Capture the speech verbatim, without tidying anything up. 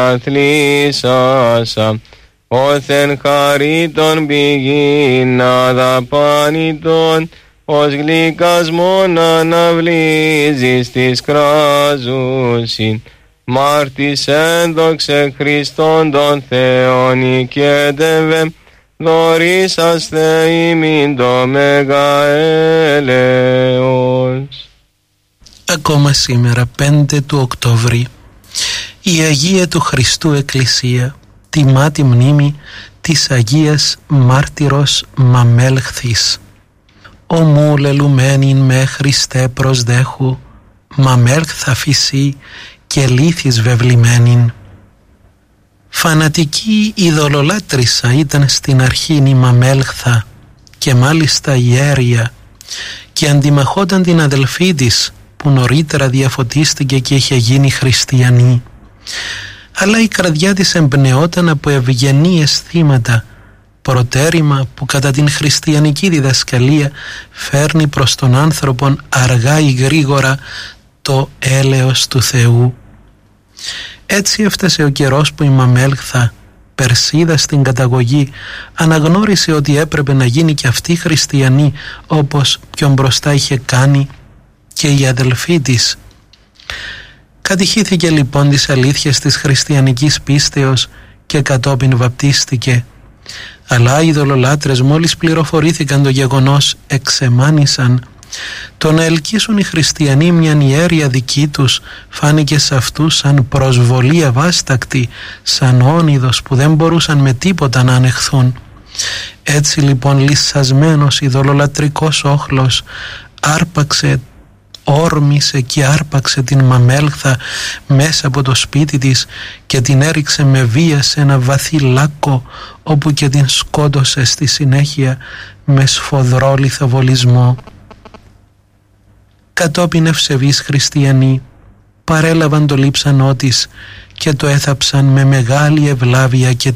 αθλήσασα, όθεν χαρίτων πηγήν αδαπάνητον, ως γλυκασμόν αναβλύζεις της κράζουσιν. Μάρτης ένδοξε Χριστόν τον Θεόν οικέτευε, δωρήσαστε ημίν το μέγα έλεος. Ακόμα σήμερα, πέντε του Οκτώβρη, η Αγία του Χριστού Εκκλησία τιμά τη μνήμη της Αγίας Μάρτυρος Μαμέλχθης. «Ομού λελουμένην με Χριστέ προσδέχου, Μαμέλχθα φυσί και λύθης βεβλημένην». Φανατική ειδωλολάτρησα ήταν στην αρχήν η Μαμέλχθα και μάλιστα ιέρια, και αντιμαχόταν την αδελφή της που νωρίτερα διαφωτίστηκε και είχε γίνει χριστιανή. Αλλά η καρδιά της εμπνεόταν από ευγενή αισθήματα, προτέρημα που κατά την χριστιανική διδασκαλία φέρνει προς τον άνθρωπον αργά ή γρήγορα το έλεος του Θεού. Έτσι έφτασε ο καιρός που η Μαμέλχθα, Περσίδα στην καταγωγή, αναγνώρισε ότι έπρεπε να γίνει και αυτή χριστιανή όπως πιο μπροστά είχε κάνει και η αδελφή της. Κατηχήθηκε λοιπόν τις αλήθειες της χριστιανικής πίστεως και κατόπιν βαπτίστηκε. Αλλά οι ειδωλολάτρες μόλις πληροφορήθηκαν το γεγονός εξεμάνησαν. Το να ελκύσουν οι χριστιανοί μιαν ιέρια δική τους φάνηκε σε αυτούς σαν προσβολή αβάστακτη, σαν όνειδος που δεν μπορούσαν με τίποτα να ανεχθούν. Έτσι λοιπόν λυσσασμένος ειδωλολατρικός όχλος άρπαξε όρμησε και άρπαξε την Μαμέλχθα μέσα από το σπίτι της και την έριξε με βία σε ένα βαθύ λάκκο, όπου και την σκότωσε στη συνέχεια με σφοδρό λιθοβολισμό. Κατόπιν ευσεβείς χριστιανοί παρέλαβαν το λείψανό της και το έθαψαν με μεγάλη ευλάβεια και